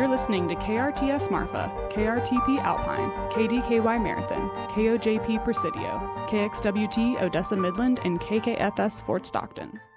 You're listening to KRTS Marfa, KRTP Alpine, KDKY Marathon, KOJP Presidio, KXWT Odessa Midland, and KKFS Fort Stockton.